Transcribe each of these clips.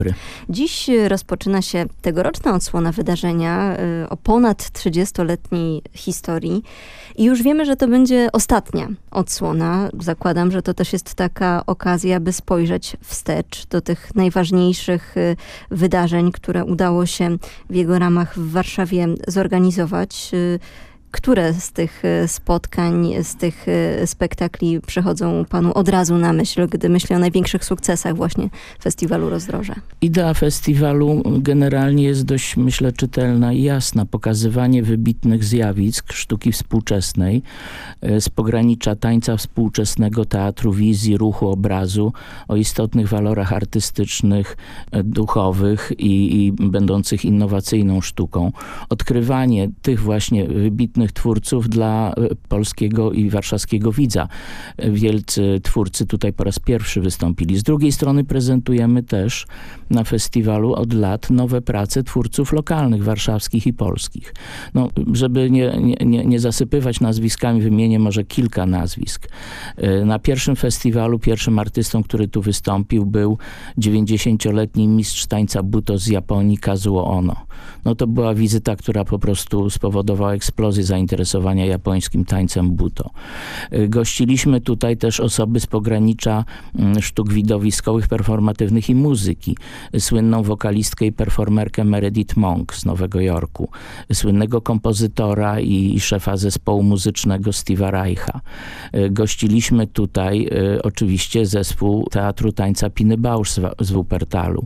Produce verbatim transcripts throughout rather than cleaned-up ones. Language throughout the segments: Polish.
Dziś rozpoczyna się tegoroczna odsłona wydarzenia o ponad trzydziestoletniej historii i już wiemy, że to będzie ostatnia odsłona. Zakładam, że to też jest taka okazja, by spojrzeć wstecz do tych najważniejszych wydarzeń, które udało się w jego ramach w Warszawie zorganizować. Które z tych spotkań, z tych spektakli przychodzą panu od razu na myśl, gdy myśli o największych sukcesach właśnie Festiwalu Rozdroże? Idea festiwalu generalnie jest dość, myślę, czytelna i jasna. Pokazywanie wybitnych zjawisk sztuki współczesnej z pogranicza tańca współczesnego, teatru, wizji, ruchu, obrazu, o istotnych walorach artystycznych, duchowych i, i będących innowacyjną sztuką. Odkrywanie tych właśnie wybitnych twórców dla polskiego i warszawskiego widza. Wielcy twórcy tutaj po raz pierwszy wystąpili. Z drugiej strony prezentujemy też na festiwalu od lat nowe prace twórców lokalnych, warszawskich i polskich. No, żeby nie, nie, nie zasypywać nazwiskami, wymienię może kilka nazwisk. Na pierwszym festiwalu pierwszym artystą, który tu wystąpił, był dziewięćdziesięcioletni mistrz tańca buto z Japonii, Kazuo Ono. No to była wizyta, która po prostu spowodowała eksplozję zainteresowania japońskim tańcem buto. Gościliśmy tutaj też osoby z pogranicza sztuk widowiskowych, performatywnych i muzyki. Słynną wokalistkę i performerkę Meredith Monk z Nowego Jorku. Słynnego kompozytora i szefa zespołu muzycznego Steve'a Reicha. Gościliśmy tutaj oczywiście zespół Teatru Tańca Piny Bausch z Wuppertalu.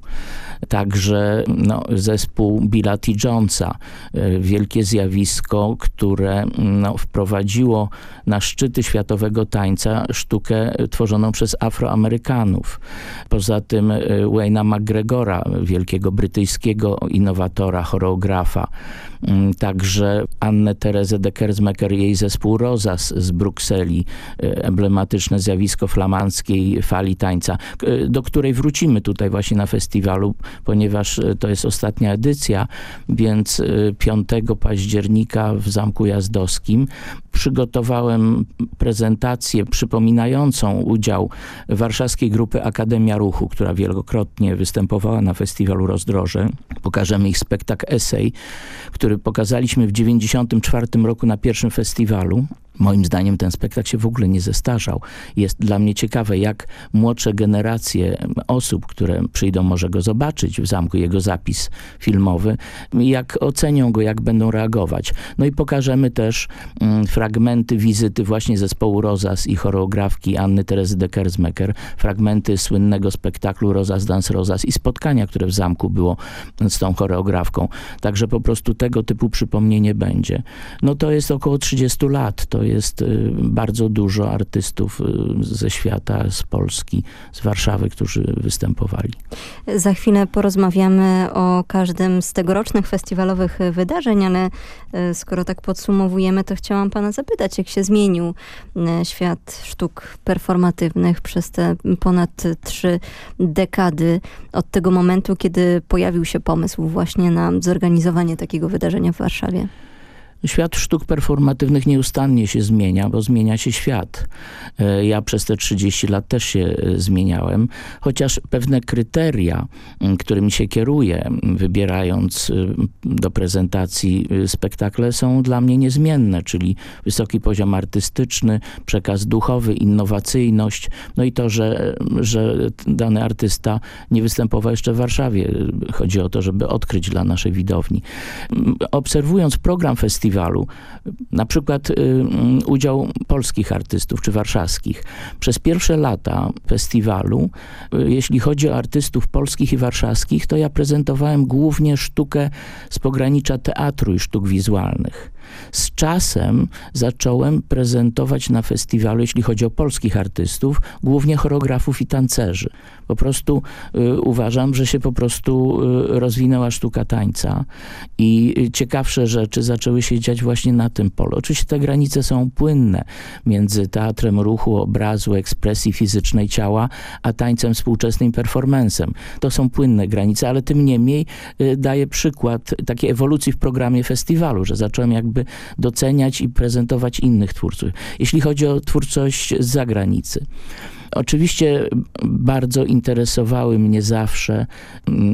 Także no, zespół Billa T. Jonesa. Wielkie zjawisko, które no, wprowadziło na szczyty światowego tańca sztukę tworzoną przez Afroamerykanów. Poza tym Wayne'a McGregora, wielkiego brytyjskiego innowatora, choreografa. Także Annę Teresę de Kersmaker i jej zespół Rozas z Brukseli. Emblematyczne zjawisko flamandzkiej fali tańca, do której wrócimy tutaj właśnie na festiwalu, ponieważ to jest ostatnia edycja, więc piątego października w Zamku Jazdowskim przygotowałem prezentację przypominającą udział warszawskiej grupy Akademia Ruchu, która wielokrotnie występowała na festiwalu Rozdroże. Pokażemy ich spektakl Esej, który pokazaliśmy w dziewięćdziesiątym czwartym roku na pierwszym festiwalu. Moim zdaniem ten spektakl się w ogóle nie zestarzał. Jest dla mnie ciekawe, jak młodsze generacje osób, które przyjdą może go zobaczyć w zamku, jego zapis filmowy, jak ocenią go, jak będą reagować. No i pokażemy też mm, fragmenty wizyty właśnie zespołu Rozas i choreografki Anny Teresy de Kersmaker, fragmenty słynnego spektaklu Rozas Dance Rozas i spotkania, które w zamku było z tą choreografką. Także po prostu tego typu przypomnienie będzie. No to jest około trzydziestu lat. To jest bardzo dużo artystów ze świata, z Polski, z Warszawy, którzy występowali. Za chwilę porozmawiamy o każdym z tegorocznych festiwalowych wydarzeń, ale skoro tak podsumowujemy, to chciałam pana zapytać, jak się zmienił świat sztuk performatywnych przez te ponad trzy dekady od tego momentu, kiedy pojawił się pomysł właśnie na zorganizowanie takiego wydarzenia w Warszawie? Świat sztuk performatywnych nieustannie się zmienia, bo zmienia się świat. Ja przez te trzydzieści lat też się zmieniałem, chociaż pewne kryteria, którymi się kieruję, wybierając do prezentacji spektakle, są dla mnie niezmienne, czyli wysoki poziom artystyczny, przekaz duchowy, innowacyjność, no i to, że, że dany artysta nie występował jeszcze w Warszawie. Chodzi o to, żeby odkryć dla naszej widowni. Obserwując program festiwalu, na przykład y, udział polskich artystów czy warszawskich. Przez pierwsze lata festiwalu, y, jeśli chodzi o artystów polskich i warszawskich, to ja prezentowałem głównie sztukę z pogranicza teatru i sztuk wizualnych. Z czasem zacząłem prezentować na festiwalu, jeśli chodzi o polskich artystów, głównie choreografów i tancerzy. Po prostu y, uważam, że się po prostu y, rozwinęła sztuka tańca i y, ciekawsze rzeczy zaczęły się dziać właśnie na tym polu. Oczywiście te granice są płynne między teatrem ruchu, obrazu, ekspresji fizycznej ciała, a tańcem współczesnym, performancem. To są płynne granice, ale tym niemniej y, daję przykład takiej ewolucji w programie festiwalu, że zacząłem jakby doceniać i prezentować innych twórców. Jeśli chodzi o twórczość z zagranicy, Oczywiście bardzo interesowały mnie zawsze